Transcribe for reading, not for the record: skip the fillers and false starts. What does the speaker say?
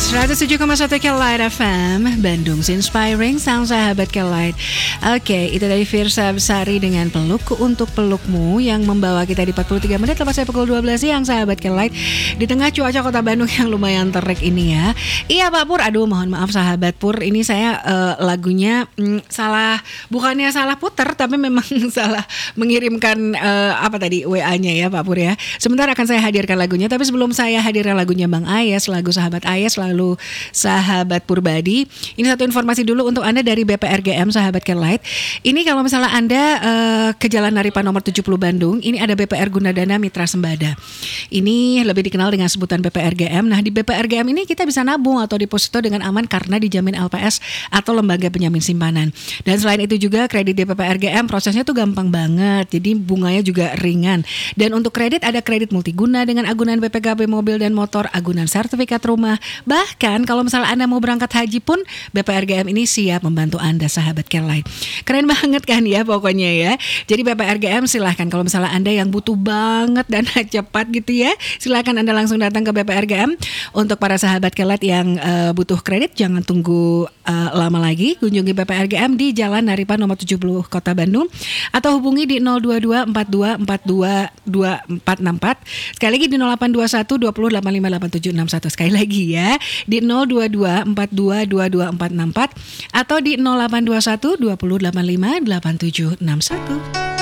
107,1 Kelight FM Bandung Inspiring Sound sahabat Kelight. Oke, itu dari Firsa Besari dengan Peluk untuk Pelukmu yang membawa kita di 43 menit lepas saya pukul 12 siang sahabat Kelight. Di tengah cuaca kota Bandung yang lumayan terik ini ya. Iya Pak Pur, aduh mohon maaf sahabat Pur. Ini saya lagunya salah, bukannya salah puter tapi memang salah mengirimkan apa tadi WA-nya ya Pak Pur ya. Sebentar akan saya hadirkan lagunya, tapi sebelum saya hadirkan lagunya Bang Ayes, lagu sahabat Ayes lalu sahabat Purbadi. Ini satu informasi dulu untuk Anda dari BPRGM sahabat Kelight. Ini kalau misalnya Anda ke Jalan Naripan nomor 70 Bandung, ini ada BPR Gunadana Mitra Sembada. Ini lebih dikenal dengan sebutan BPRGM. Nah, di BPRGM ini kita bisa nabung atau deposito dengan aman karena dijamin LPS atau lembaga penjamin simpanan. Dan selain itu juga kredit di BPRGM prosesnya tuh gampang banget. Jadi bunganya juga ringan. Dan untuk kredit ada kredit multiguna dengan agunan BPKB mobil dan motor, agunan sertifikat rumah. Bahkan kalau misalnya Anda mau berangkat haji pun BPRGM ini siap membantu Anda sahabat Kelight. Keren banget kan ya pokoknya ya. Jadi BPRGM silahkan kalau misalnya Anda yang butuh banget dana cepat gitu ya, silahkan Anda langsung datang ke BPRGM. Untuk para sahabat Kelight yang butuh kredit jangan tunggu lama lagi, kunjungi BPRGM di Jalan Naripan nomor 70 Kota Bandung atau hubungi di 022 42 42 2464. Sekali lagi di 0821 20 85 87 61. Sekali lagi ya, di 022 42 22 464 atau di 0821 20 85 87 61.